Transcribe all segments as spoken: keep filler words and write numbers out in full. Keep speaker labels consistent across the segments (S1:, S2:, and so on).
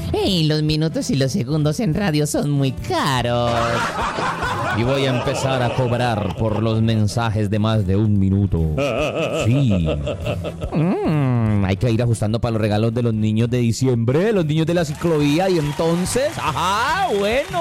S1: Hey, los minutos y los segundos en radio son muy caros.
S2: Y voy a empezar a cobrar por los mensajes de más de un minuto. Sí. Mm, hay que ir ajustando para los regalos de los niños de diciembre, los niños de la ciclovía. Y entonces, ajá, bueno.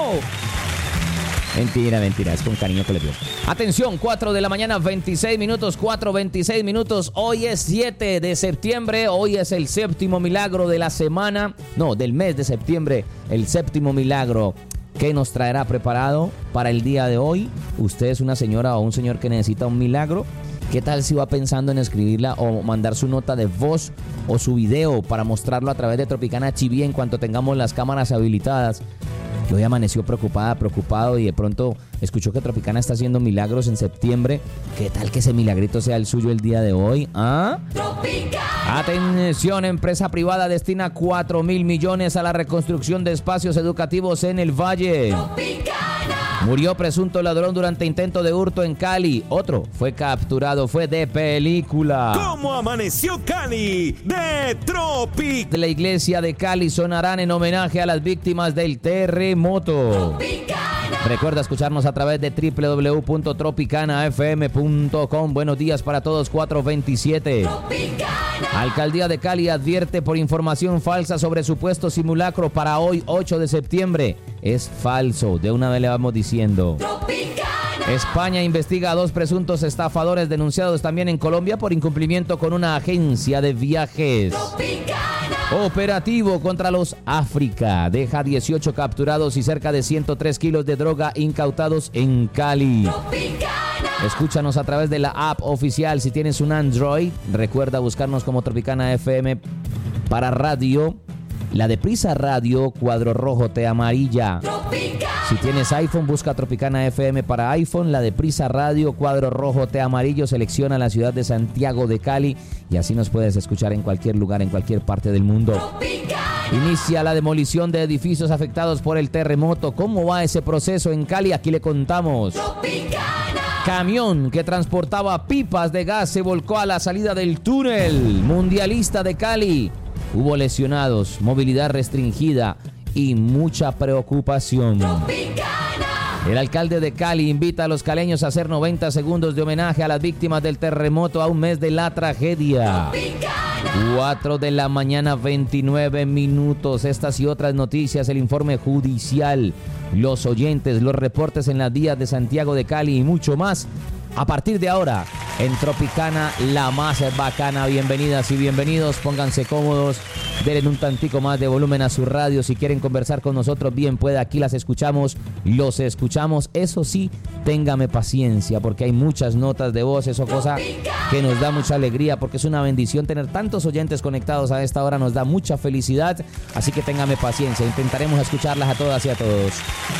S2: Mentira, mentira, es con cariño que le dio. Atención, cuatro de la mañana, veintiséis minutos, cuatro, veintiséis minutos. Hoy es siete de septiembre, hoy es el séptimo milagro de la semana, no, del mes de septiembre, el séptimo milagro. ¿Qué nos traerá preparado para el día de hoy? ¿Usted es una señora o un señor que necesita un milagro? ¿Qué tal si va pensando en escribirla o mandar su nota de voz o su video para mostrarlo a través de Tropicana H D en cuanto tengamos las cámaras habilitadas? Que hoy amaneció preocupada, preocupado y de pronto escuchó que Tropicana está haciendo milagros en septiembre. ¿Qué tal que ese milagrito sea el suyo el día de hoy? ¿Ah? Tropicana. Atención, empresa privada destina cuatro mil millones a la reconstrucción de espacios educativos en el Valle. Tropicana. Murió presunto ladrón durante intento de hurto en Cali. Otro fue capturado, fue de película.
S3: ¿Cómo amaneció Cali? De Tropic.
S2: De la iglesia de Cali sonarán en homenaje a las víctimas del terremoto. Tropicana. Recuerda escucharnos a través de doble u doble u doble u punto tropicana f m punto com. Buenos días para todos, cuatro veintisiete. Tropicana. Alcaldía de Cali advierte por información falsa sobre supuesto simulacro para hoy, ocho de septiembre. Es falso, de una vez le vamos diciendo. Tropicana. España investiga a dos presuntos estafadores denunciados también en Colombia por incumplimiento con una agencia de viajes. Tropicana. Operativo contra los África. Deja dieciocho capturados y cerca de ciento tres kilos de droga incautados en Cali. Tropicana. Escúchanos a través de la app oficial. Si tienes un Android, recuerda buscarnos como Tropicana F M para radio. La de Prisa Radio, cuadro rojo, T amarilla. Tropicana. Si tienes iPhone, busca Tropicana F M para iPhone. La de Prisa Radio, cuadro rojo, T amarillo. Selecciona la ciudad de Santiago de Cali y así nos puedes escuchar en cualquier lugar, en cualquier parte del mundo. Tropicana. Inicia la demolición de edificios afectados por el terremoto. ¿Cómo va ese proceso en Cali? Aquí le contamos. Tropicana. Camión que transportaba pipas de gas se volcó a la salida del túnel mundialista de Cali. Hubo lesionados, movilidad restringida y mucha preocupación. Tropicana. El alcalde de Cali invita a los caleños a hacer noventa segundos de homenaje a las víctimas del terremoto a un mes de la tragedia. Tropicana. cuatro de la mañana, veintinueve minutos. Estas y otras noticias, el informe judicial, los oyentes, los reportes en las vías de Santiago de Cali y mucho más. A partir de ahora, en Tropicana, la más bacana. Bienvenidas y bienvenidos, pónganse cómodos, denle un tantico más de volumen a su radio. Si quieren conversar con nosotros, bien puede, aquí las escuchamos, los escuchamos. Eso sí, téngame paciencia, porque hay muchas notas de voz, eso cosa que nos da mucha alegría, porque es una bendición tener tantos oyentes conectados a esta hora, nos da mucha felicidad, así que téngame paciencia, intentaremos escucharlas a todas y a todos.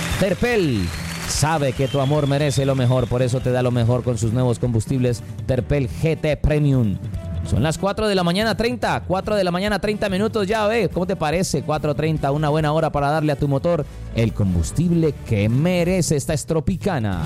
S2: Terpel sabe que tu amor merece lo mejor, por eso te da lo mejor con sus nuevos combustibles Terpel G T Premium. Son las cuatro de la mañana treinta, cuatro de la mañana treinta minutos, ya ve, ¿cómo te parece? cuatro treinta, una buena hora para darle a tu motor el combustible que merece. Esta es Tropicana.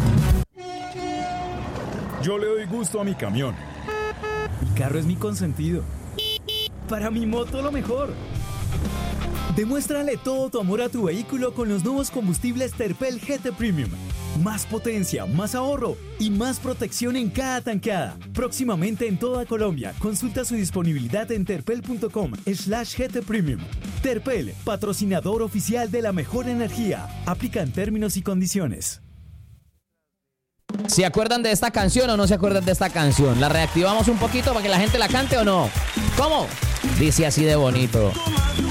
S4: Yo le doy gusto a mi camión. Mi carro es mi consentido. Para mi moto lo mejor. Demuéstrale todo tu amor a tu vehículo con los nuevos combustibles Terpel G T Premium. Más potencia, más ahorro y más protección en cada tanqueada. Próximamente en toda Colombia. Consulta su disponibilidad en terpel.com slash GT Premium. Terpel, patrocinador oficial de la mejor energía. Aplican términos y condiciones.
S2: ¿Se acuerdan de esta canción o no se acuerdan de esta canción? ¿La reactivamos un poquito para que la gente la cante o no? ¿Cómo? Dice así de bonito.